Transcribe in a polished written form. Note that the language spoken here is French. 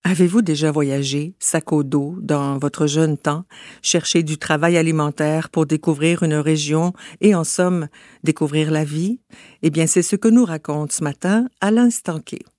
Avez-vous déjà voyagé, sac au dos, dans votre jeune temps, chercher du travail alimentaire pour découvrir une région et, en somme, découvrir la vie? Eh bien, c'est ce que nous raconte ce matin Alain Stanquet.